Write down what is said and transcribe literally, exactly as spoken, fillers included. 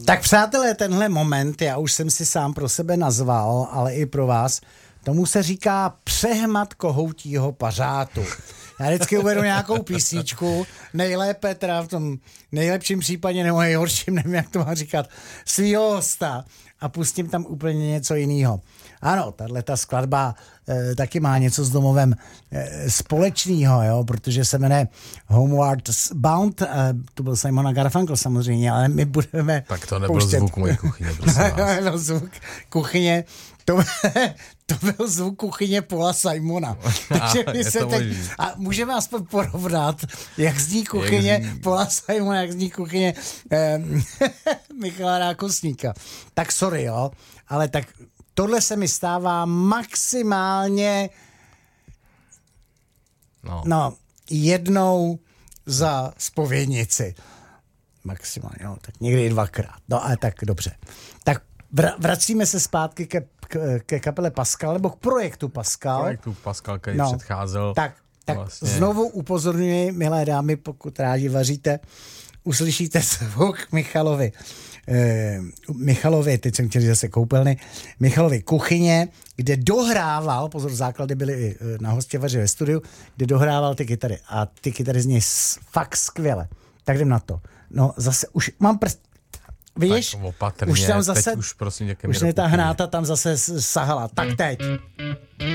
Tak přátelé, tenhle moment, já už jsem si sám pro sebe nazval, ale i pro vás, tomu se říká přehmat kohoutího pařátu. Já vždycky uvedu nějakou písničku, nejlépe teda v tom nejlepším případě, nebo nejhorším, nevím, jak to mám říkat, svýho hosta a pustím tam úplně něco jiného. Ano, tato skladba e, taky má něco s domovem e, společného, jo, protože se jmenuje Homeward Bound, e, to byl Simon Garfunkel samozřejmě, ale my budeme Tak to nebyl pouštět. Zvuk mojí kuchyně, prosím vás. To nebyl zvuk kuchyně, to, to byl zvuk kuchyně Paula Simona. Takže my se teď, a můžeme aspoň porovnat, jak zní kuchyně jak zní... Paula Simona, jak zní kuchyně eh, Michala Rákosníka. Tak sorry, jo, ale tak tohle se mi stává maximálně no, no jednou za zpovědnici. Maximálně, no, tak někdy i dvakrát. No ale tak dobře. Tak vr- vracíme se zpátky ke, ke, ke kapele Pascal, nebo k projektu Pascal. Projektu Pascal, který no, předcházel. Tak, tak vlastně... znovu upozorňuji, milé dámy, pokud rádi vaříte, uslyšíte zvuk Michalovi. Eh, Michalovi, teď jsem chtěl říct zase koupelny, Michalovi kuchyně, kde dohrával, pozor, základy byly na Hostěvaři ve studiu, kde dohrával ty kytary. A ty kytary zní fakt skvěle. Tak jdem na to. No zase už mám prst. Víš? Tak opatrně, už tam zase, teď už prosím, už ta hnáta tam zase sahala. Tak teď.